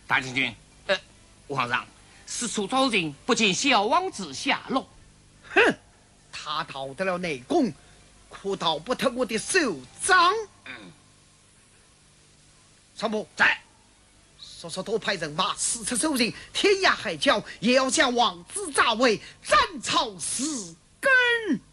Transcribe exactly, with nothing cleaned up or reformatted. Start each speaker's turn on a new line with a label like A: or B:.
A: 大将军，呃，皇上，是楚昭人不见小王子下落。
B: 哼，他逃得了内宫，可逃不脱我的手掌。
A: 嗯，
B: 参谋
A: 在。
B: 速速多派人马四处搜寻，天涯海角也要将王子炸为斩草除根。